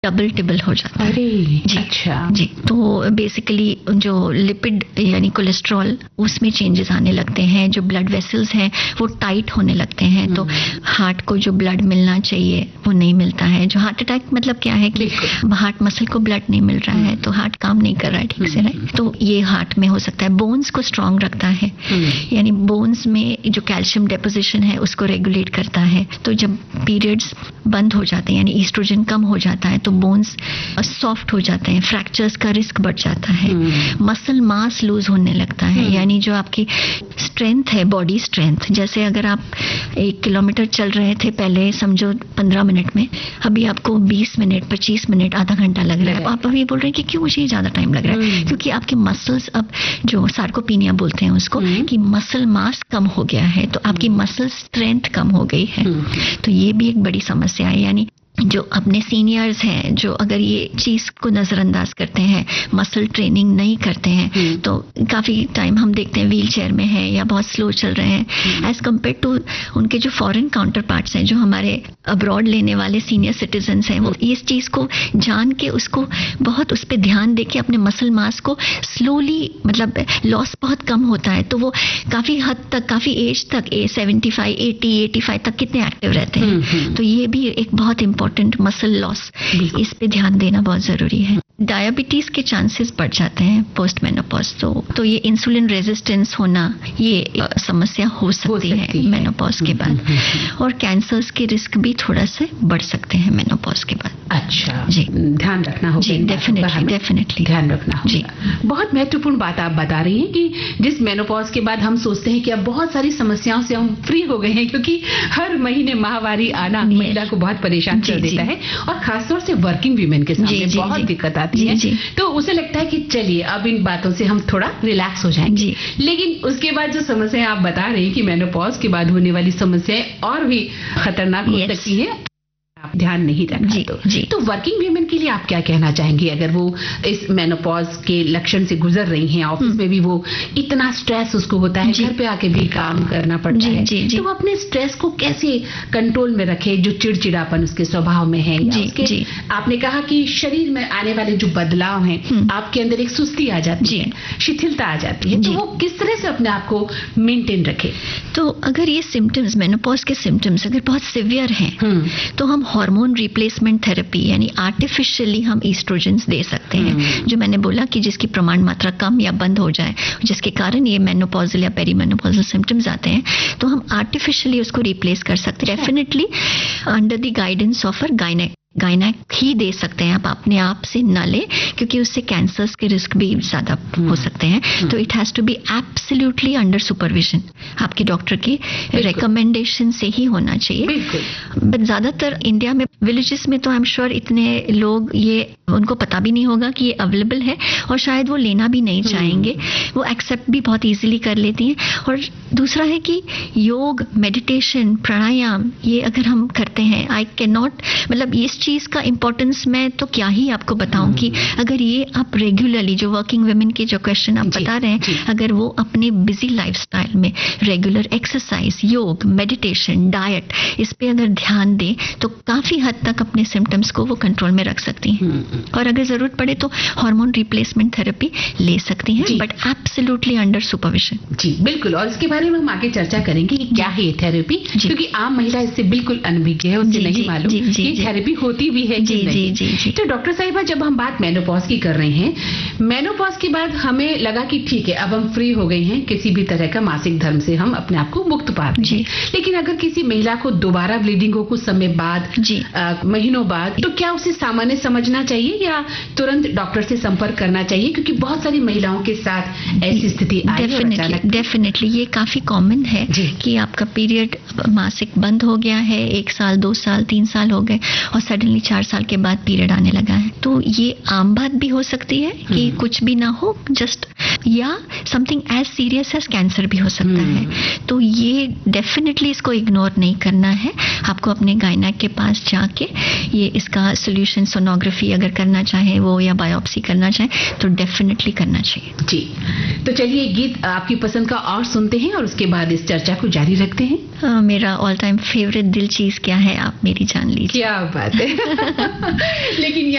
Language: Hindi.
डबल टिबल हो जाता है। अरे जी, अच्छा जी। तो बेसिकली जो लिपिड यानी कोलेस्ट्रॉल उसमें चेंजेस आने लगते हैं, जो ब्लड वेसल्स हैं वो टाइट होने लगते हैं, तो हार्ट को जो ब्लड मिलना चाहिए वो नहीं मिलता है। जो हार्ट अटैक मतलब क्या है कि हार्ट मसल को ब्लड नहीं मिल रहा है, तो हार्ट काम नहीं कर रहा है ठीक से, राइट। तो ये हार्ट में हो सकता है। बोन्स को स्ट्रांग रखता है, यानी बोन्स में जो कैल्शियम डेपोजिशन है उसको रेगुलेट करता है। तो जब पीरियड्स बंद हो जाते हैं यानी ईस्ट्रोजन कम हो जाता है तो बोन्स सॉफ्ट हो जाते हैं, फ्रैक्चर्स का रिस्क बढ़ जाता है, मसल मास लूज होने लगता है, यानी जो आपकी स्ट्रेंथ है, बॉडी स्ट्रेंथ, जैसे अगर आप 1 किलोमीटर चल रहे थे पहले समझो 15 मिनट में, अभी आपको 20 मिनट 25 मिनट आधा घंटा लग रहा है, आप अभी बोल रहे हैं कि क्यों मुझे ज्यादा टाइम लग रहा है, क्योंकि आपके मसल्स अब जो सार्कोपीनिया बोलते हैं उसको कि मसल मास कम हो गया है, तो आपकी मसल स्ट्रेंथ कम हो गई है। तो ये भी एक बड़ी समस्या है। यानी जो अपने सीनियर्स हैं जो अगर ये चीज को नजरअंदाज करते हैं, मसल ट्रेनिंग नहीं करते हैं, तो काफी टाइम हम देखते हैं व्हील चेयर में है या बहुत स्लो चल रहे हैं एज कम्पेयर टू उनके जो फॉरेन काउंटर पार्ट्स हैं, जो हमारे अब्रॉड लेने वाले सीनियर सिटीजन्स हैं, वो इस चीज को जान के उसको बहुत उस पर ध्यान दे के अपने मसल मास को स्लोली मतलब लॉस बहुत कम होता है, तो वो काफी हद तक काफी एज तक 75 80 85 तक कितने एक्टिव रहते हैं। तो ये भी एक बहुत इंपॉर्टेंट मसल लॉस, इस पे ध्यान देना बहुत जरूरी है। डायबिटीज के चांसेस बढ़ जाते हैं पोस्ट मेनोपॉज, तो ये इंसुलिन रेजिस्टेंस होना ये समस्या हो सकती है मेनोपॉज के बाद, और कैंसर्स के रिस्क भी थोड़ा से बढ़ सकते हैं मेनोपॉज के बाद। अच्छा जी, ध्यान रखना होगा। जी, डेफिनेटली ध्यान रखना होगा। जी, बहुत महत्वपूर्ण बात आप बता रही हैं कि जिस मेनोपॉज के बाद हम सोचते हैं कि अब बहुत सारी समस्याओं से हम फ्री हो गए हैं, क्योंकि हर महीने माहवारी आना महिला को बहुत परेशान कर देता है, और खासतौर से वर्किंग वीमेन के सामने बहुत दिक्कत आती है। तो उसे लगता है कि चलिए अब इन बातों से हम थोड़ा रिलैक्स हो जाएंगे, लेकिन उसके बाद जो समस्याएं आप बता रही हैं कि मेनोपॉज के बाद होने वाली समस्याएं और भी खतरनाक हो सकती है, आप ध्यान नहीं रखा तो वर्किंग वीमेन के लिए आप क्या कहना चाहेंगे, अगर वो इस मेनोपॉज के लक्षण से गुजर रही हैं, ऑफिस में भी वो इतना स्ट्रेस उसको होता है, घर पे आके भी काम करना पड़ता है, तो वो अपने स्ट्रेस को कैसे कंट्रोल में रखे, जो चिड़चिड़ापन उसके स्वभाव में है, या उसके आपने कहा कि शरीर में आने वाले जो बदलाव हैं, आपके अंदर एक सुस्ती आ जाती है, शिथिलता आ जाती है, तो वो किस तरह से अपने आप को मेंटेन रखे? तो अगर ये सिम्टम्स, मेनोपॉज के सिम्टम्स अगर बहुत सिवियर हैं, तो हम हार्मोन रिप्लेसमेंट थेरेपी यानी आर्टिफिशियली हम ईस्ट्रोजन्स दे सकते हैं, जो मैंने बोला कि जिसकी प्रमाण मात्रा कम या बंद हो जाए, जिसके कारण ये मेनोपॉजल या पेरीमेनोपॉजल सिम्टम्स आते हैं, तो हम आर्टिफिशियली उसको रिप्लेस कर सकते हैं, definitely under the guidance of a gynaec ही दे सकते हैं, आप अपने आप से न ले, क्योंकि उससे कैंसर्स के रिस्क भी ज्यादा हो सकते हैं। तो it has to be absolutely under supervision, आपके डॉक्टर के रिकमेंडेशन से ही होना चाहिए। बट ज्यादातर इंडिया में विलेजेस में तो आई एम श्योर इतने लोग ये उनको पता भी नहीं होगा कि ये अवेलेबल है, और शायद वो लेना भी नहीं चाहेंगे, वो एक्सेप्ट भी बहुत इजीली कर लेती हैं। और दूसरा है कि योग, मेडिटेशन, प्राणायाम ये अगर हम करते हैं, आई कैन नॉट मतलब इस चीज का इंपॉर्टेंस मैं तो क्या ही आपको बताऊं कि अगर ये आप रेगुलरली, जो वर्किंग वुमेन के जो क्वेश्चन आप बता रहे हैं, अगर वो अपने बिजी लाइफस्टाइल में रेगुलर एक्सरसाइज, योग, मेडिटेशन, डाइट, इस पे अगर ध्यान दे तो काफी हद तक अपने सिम्टम्स को वो कंट्रोल में रख सकती हैं, और अगर जरूरत पड़े तो हार्मोन रिप्लेसमेंट थेरेपी ले सकती हैं, बट एब्सोल्युटली अंडर सुपरविजन। जी बिल्कुल, और इसके बारे में हम आगे चर्चा करेंगे कि क्या है ये थेरेपी, क्योंकि आम महिला इससे बिल्कुल अनभिज्ञ है, उसे नहीं मालूम कि थेरेपी होती भी है कि नहीं। तो डॉक्टर साहिबा, जब हम बात मेनोपॉज की कर रहे हैं, मेनोपॉज के बाद हमें लगा कि ठीक है अब हम फ्री हो गए हैं, किसी भी तरह का मासिक धर्म से हम अपने आप को मुक्त पा रहे हैं, लेकिन अगर किसी महिला को दोबारा ब्लीडिंग हो कुछ समय बाद, महीनों बाद, तो क्या उसे सामान्य समझना चाहिए या तुरंत डॉक्टर से संपर्क करना चाहिए, क्योंकि बहुत सारी महिलाओं के साथ ऐसी स्थिति आई है? डेफिनेटली ये काफी कॉमन है कि आपका पीरियड मासिक बंद हो गया है, 1 साल 2 साल 3 साल हो गए, और सडनली 4 साल के बाद पीरियड आने लगा है। तो ये आम बात भी हो सकती है कि कुछ भी ना हो, जस्ट, या something as serious as cancer भी हो सकता है। तो ये डेफिनेटली इसको इग्नोर नहीं करना है, आपको अपने गायनेक के पास जाके ये इसका सोल्यूशन, सोनोग्राफी अगर करना चाहे वो, या बायोप्सी करना चाहे, तो डेफिनेटली करना चाहिए। जी, तो चलिए गीत आपकी पसंद का और सुनते हैं, और उसके बाद इस चर्चा को जारी रखते हैं। मेरा ऑल टाइम फेवरेट दिल चीज क्या है, आप मेरी जान लीजिए। क्या बात है लेकिन